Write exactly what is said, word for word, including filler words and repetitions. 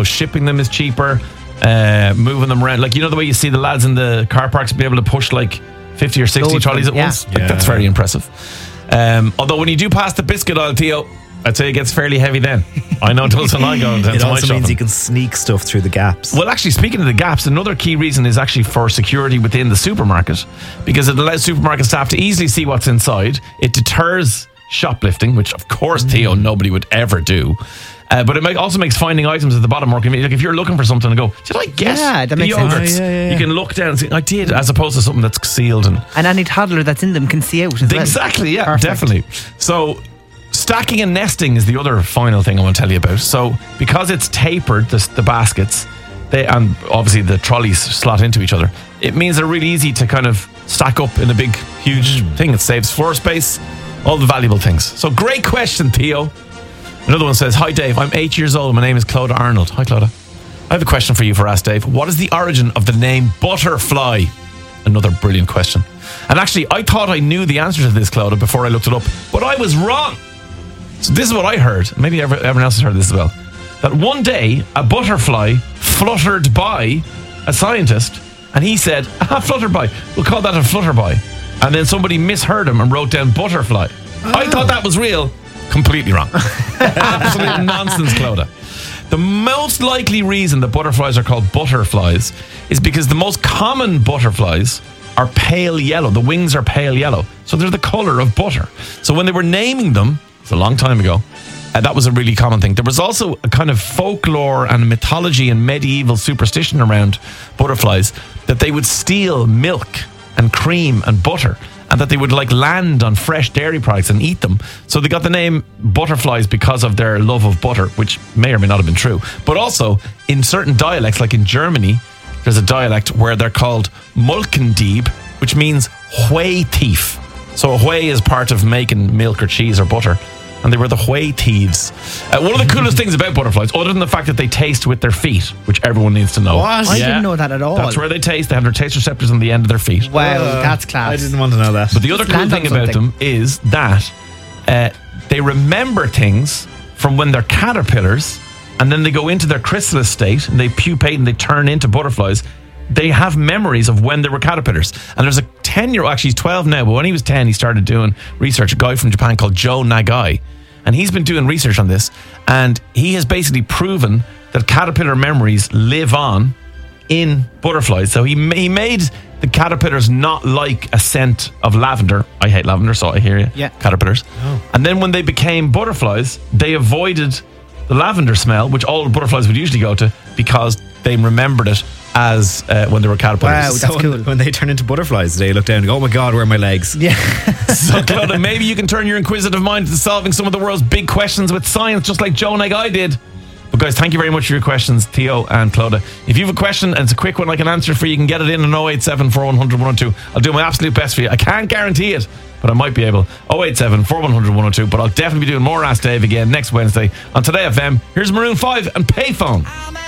suppose shipping them is cheaper, uh, moving them around. Like, you know the way you see the lads in the car parks be able to push like fifty or sixty trolleys at yeah. once? Like, Yeah. that's very impressive. Um, although when you do pass the biscuit aisle, Theo, I'd say it gets fairly heavy then. I know until I go into It my also means shopping. you can sneak stuff through the gaps. Well, actually, speaking of the gaps, another key reason is actually for security within the supermarket, because it allows supermarket staff to easily see what's inside. It deters shoplifting, which of course, Theo, nobody would ever do. Uh, but it make, also makes finding items at the bottom more convenient. Like if you're looking for something and go, did I get Yeah, that the makes sense. yogurts? Oh, yeah, yeah, yeah. You can look down and see, I did, as opposed to something that's sealed. And And any toddler that's in them can see out as well. Exactly, yeah, Perfect. definitely. So, stacking and nesting is the other final thing I want to tell you about. So, because it's tapered, the, the baskets, they and obviously the trolleys slot into each other, it means they're really easy to kind of stack up in a big, huge thing. It saves floor space, all the valuable things. So, great question, Theo. Another one says, hi, Dave. I'm eight years old. My name is Clodagh Arnold. Hi, Clodagh. I have a question for you for Ask Dave. What is the origin of the name Butterfly? Another brilliant question. And actually, I thought I knew the answer to this, Clodagh, before I looked it up, but I was wrong. So this is what I heard. Maybe everyone else has heard this as well. That one day, a butterfly fluttered by a scientist, and he said, ah, flutterby. We'll call that a flutterby. And then somebody misheard him and wrote down butterfly. Oh. I thought that was real. Completely wrong. Absolute nonsense, Clodagh. The most likely reason that butterflies are called butterflies is because the most common butterflies are pale yellow. The wings are pale yellow. So they're the colour of butter. So when they were naming them, it's a long time ago, uh, that was a really common thing. There was also a kind of folklore and mythology and medieval superstition around butterflies that they would steal milk and cream and butter, and that they would like land on fresh dairy products and eat them. So they got the name butterflies because of their love of butter, which may or may not have been true. But also in certain dialects, like in Germany, there's a dialect where they're called Molkendieb, which means whey thief. So a whey is part of making milk or cheese or butter, and they were the whey thieves. Uh, one of the coolest things about butterflies, other than the fact that they taste with their feet, which everyone needs to know. What? I didn't know that at all. That's where they taste. They have their taste receptors on the end of their feet. Wow, Uh, that's class. I didn't want to know that. But the other Just cool land on thing about something. them is that uh, they remember things from when they're caterpillars, and then they go into their chrysalis state, and they pupate and they turn into butterflies. They have memories of when they were caterpillars. And there's a ten-year-old, actually he's twelve now, but when he was ten, he started doing research, a guy from Japan called Joe Nagai. And he's been doing research on this, and he has basically proven that caterpillar memories live on in butterflies. So he he made the caterpillars not like a scent of lavender. I hate lavender, so I hear you. Yeah. Caterpillars. Oh. And then when they became butterflies, they avoided the lavender smell, which all butterflies would usually go to, because they remembered it as uh, when they were caterpillars. Wow, So that's when, cool. when they turn into butterflies, they look down and go, oh my God, where are my legs? Yeah. So, Clodagh, maybe you can turn your inquisitive mind to solving some of the world's big questions with science, just like Joe Nagai did. But guys, thank you very much for your questions, Theo and Clodagh. If you have a question and it's a quick one I can answer for you, you can get it in on oh eight seven, four one hundred, one oh two. I'll do my absolute best for you. I can't guarantee it, but I might be able. oh eight seven, four one hundred, one oh two. But I'll definitely be doing more Ask Dave again next Wednesday on Today F M. Here's Maroon five and Payphone.